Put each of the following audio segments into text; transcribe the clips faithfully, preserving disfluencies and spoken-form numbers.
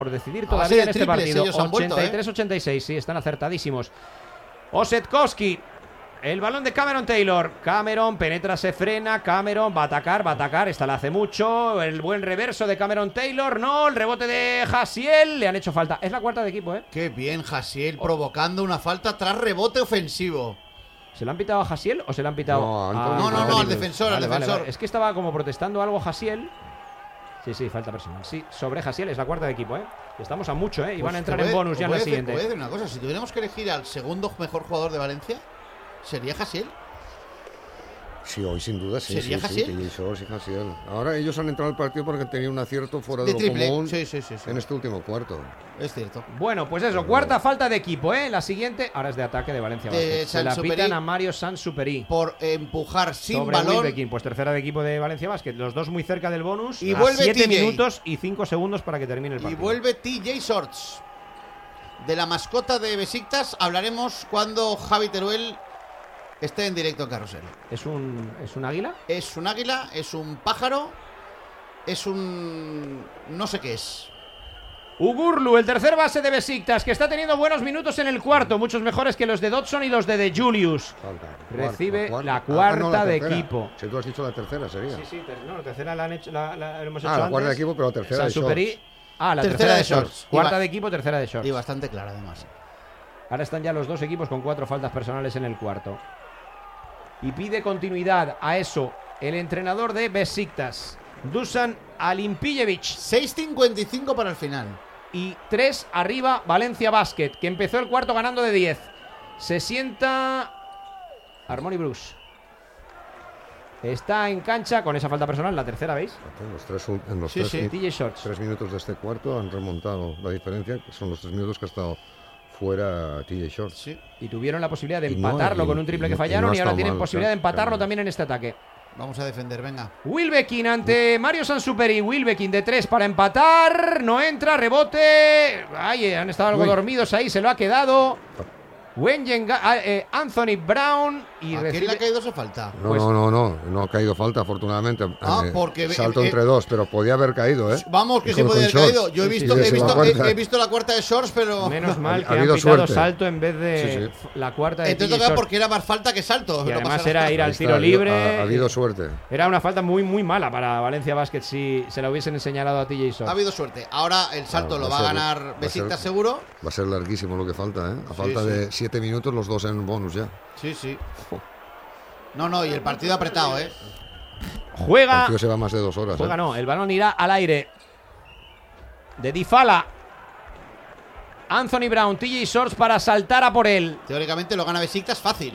por decidir todavía en este partido. ochenta y tres ochenta y seis, sí, están acertadísimos. Ossetkowski, el balón de Cameron Taylor. Cameron penetra, se frena. Cameron va a atacar, va a atacar. Esta la hace mucho. El buen reverso de Cameron Taylor. No, el rebote de Hasiel. Le han hecho falta. Es la cuarta de equipo, ¿eh? Qué bien, Hasiel, oh. provocando una falta tras rebote ofensivo. ¿Se le han pitado a Hasiel o se le han pitado no, a... No, no, no, al defensor, vale, al defensor. Vale, vale. Es que estaba como protestando algo Hasiel. Sí, sí, falta personal. Sí, sobre Hasiel, es la cuarta de equipo, ¿eh? Estamos a mucho, ¿eh? Y pues van a entrar en bonus ya en la siguiente. Voy a decir una cosa, si tuviéramos que elegir al segundo mejor jugador de Valencia, ¿sería Hasiel? Sí, hoy sin duda sí. ¿Sería sí, Hasiel? Sí, sí, sí, Hasiel. Ahora ellos han entrado al partido porque tenían un acierto fuera de, de lo triple. común sí, sí, sí, sí. en este último cuarto. Es cierto. Bueno, pues eso, cuarta falta de equipo, ¿eh? La siguiente, ahora es de ataque de Valencia Basket. Se la pitan a Mario Sansuperi por empujar sin sobre balón. Wilbekin, pues tercera de equipo de Valencia Basket. Los dos muy cerca del bonus. Y vuelve siete T J. minutos y cinco segundos para que termine el partido. Y vuelve T J Shorts. De la mascota de Besiktas hablaremos cuando Javi Teruel esté en directo en Carrusel. ¿Es un, ¿Es un águila? Es un águila, es un pájaro, es un... no sé qué es. Ugurlu, el tercer base de Besiktas, que está teniendo buenos minutos en el cuarto, muchos mejores que los de Dodson y los de De Julius. Falta. Recibe Cuarta, la cuarta ah, no, la de tercera. equipo. Si tú has dicho la tercera, sería. Sí, sí, ter no, la tercera la, han hecho, la, la, la hemos hecho Ah, la antes. cuarta de equipo, pero la tercera Sansuperi, de shorts. Ah, la tercera, tercera, de de shorts. shorts. Cuarta ba- de equipo, tercera de shorts. Y bastante clara, además. Ahora están ya los dos equipos con cuatro faltas personales en el cuarto. Y pide continuidad a eso el entrenador de Besiktas, Dusan Alimpijevic. seis cincuenta y cinco para el final. Y tres arriba Valencia Basket, que empezó el cuarto ganando de diez. Se sienta Harmony Bruce. Está en cancha con esa falta personal, la tercera, ¿veis? En los tres, en los Sí, tres, sí. mi- T J Shorts. tres minutos de este cuarto han remontado la diferencia, que son los tres minutos que ha estado fuera T J Shorts. Sí. Y tuvieron la posibilidad de Y no, empatarlo y- con un triple y que no- y fallaron no ha y ahora estado tienen mal, posibilidad de claro, empatarlo claro. también en este ataque. Vamos a defender, venga. Wilbekin ante Mario Sansuperi. Wilbekin de tres para empatar. No entra, rebote. Ay, han estado algo Uy. dormidos ahí, se lo ha quedado. Wenyen, eh, Anthony Brown. Y ¿A quién recibe... le ha caído esa falta? No, Pues- no, no, no, no ha caído falta, afortunadamente. Ah, Eh, porque- salto eh, entre eh, dos, pero podía haber caído, ¿eh? Vamos, que Y sí con- podía con haber shorts. caído. Yo he Sí, visto, sí, he, sí, visto, la cuarta. he, he visto la cuarta de Shorts, pero... Menos mal Ha que han habido pitado suerte. salto en vez de Sí, la cuarta de Entonces T J tocaba Shorts. porque era más falta que salto. Y no además pasa era nada. ir al Ahí está, tiro ha habido- libre. Ha, ha habido suerte. Era una falta muy, muy mala para Valencia Basket si se la hubiesen señalado a T J Shorts. Ha habido suerte. Ahora el salto Claro, lo va va a a ser- ganar va a Besiktas ser- seguro. Va a ser larguísimo lo que falta, ¿eh? A Sí, falta sí. de siete minutos, los dos en bonus ya. Sí, sí. No, no, y el partido apretado, ¿eh? El Juega. partido se va más de dos horas. Juega ¿eh? no, el balón irá al aire. De Dybala. Anthony Brown, T J Shorts para saltar a por él. Teóricamente lo gana Besiktas fácil.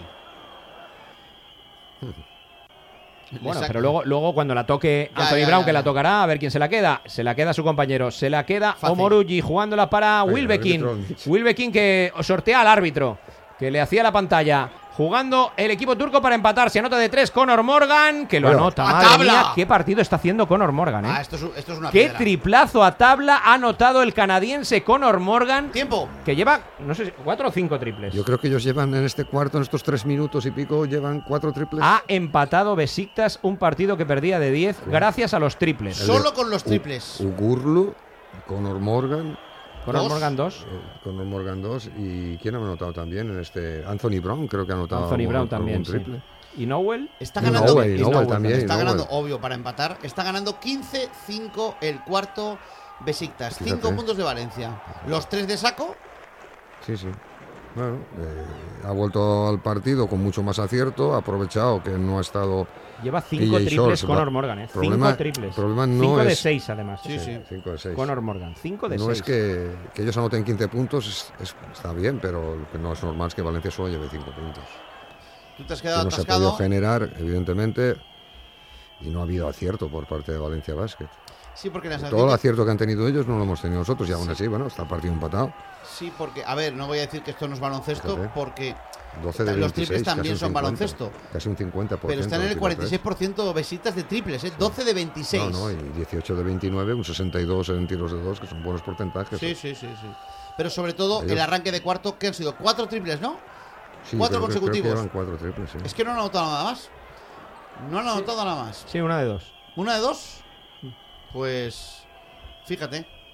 Bueno, Exacto. pero luego, luego cuando la toque Ya, Anthony ya, Brown, ya, que ya. la tocará, a ver quién se la queda. Se la queda su compañero. Se la queda Fácil. Omorugi jugándola para Venga, Wilbekin. árbitro. Wilbekin que sortea al árbitro, que le hacía la pantalla. Jugando el equipo turco para empatar. Se anota de tres Conor Morgan, que lo Bueno. anota. ¡A Madre tabla! mía, qué partido está haciendo Conor Morgan, ¿eh? Ah, esto es, un- esto es una Qué piedra. triplazo a tabla ha anotado el canadiense Conor Morgan, Tiempo. que lleva, no sé, cuatro o cinco triples. Yo creo que ellos llevan en este cuarto, en estos tres minutos y pico, llevan cuatro triples. Ha empatado Besiktas un partido que perdía de diez gracias a los triples. El de Solo con los triples. U- Ugurlu, Conor Morgan, Conor dos. Morgan dos. eh, Conor Morgan dos. ¿Y quién ha anotado también en este? Anthony Brown, creo que ha anotado. Anthony algún- Brown también, algún sí. triple. ¿Y Nowell? Está Y ganando, Nowell, y y Nowell Nowell también. está y ganando, Nowell. obvio, para empatar. Está ganando quince cinco el cuarto Besiktas. Fíjate. cinco puntos de Valencia. Los tres de saco. Sí, sí. Bueno, eh, ha vuelto al partido con mucho más acierto, ha aprovechado que no ha estado. Lleva cinco T J triples Shorts, Conor va. Morgan, ¿eh? Problema- cinco triples. problema no cinco de es- seis, además. Sí, sí. cinco de seis. Conor Morgan, cinco de No seis. es que, que ellos anoten quince puntos, es- es- está bien, pero lo que no es normal es que Valencia solo lleve cinco puntos. Tú te has Que quedado no se ha podido atascado. generar, evidentemente, y no ha habido acierto por parte de Valencia Basket. Sí, porque las Todo el acierto que han tenido ellos no lo hemos tenido nosotros, y aún así, bueno, está el partido empatado. Sí, porque, a ver, no voy a decir que esto no es baloncesto, Fíjate. porque doce de los veintiséis, triples casi también un son cincuenta, baloncesto. Casi un cincuenta por ciento. pero están en de el tiro cuarenta y seis tres. por ciento Besiktas de triples, ¿eh? doce de veintiséis. No, no, y dieciocho de veintinueve, un sesenta y dos en tiros de dos, que son buenos porcentajes. Sí, sí, sí, sí. Pero sobre todo Ellos- el arranque de cuarto, que han sido cuatro triples, ¿no? Sí, cuatro creo que- creo que consecutivos. llevan cuatro triples, sí. Es que no han anotado nada más. No han anotado nada más. Sí, una de dos. ¿Una de dos? Pues fíjate.